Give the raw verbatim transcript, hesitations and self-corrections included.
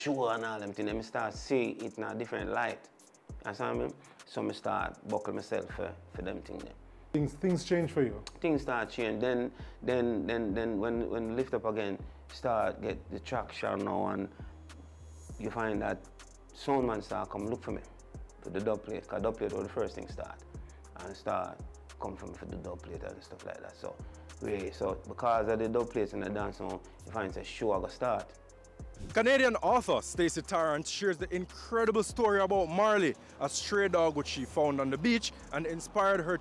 show and all them things, then I start see it in a different light. You understand me? So I start buckle myself for, for them things. Things, things change for you? Things start change. Then then then then when when lift up again, start get the traction now, and you find that soundman start come look for me for the dub plate, because dub plate was the first thing start. And start come for me for the dub plate and stuff like that. So really, so because of the dub plates in the dance now, you find it's a show I go start. Canadian author Stacey Tarrant shares the incredible story about Marley, a stray dog which she found on the beach and inspired her